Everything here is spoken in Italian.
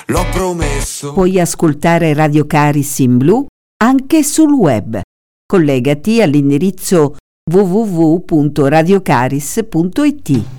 l'ho promesso. Puoi ascoltare Radio Caris in blu anche sul web. Collegati all'indirizzo www.radiocaris.it.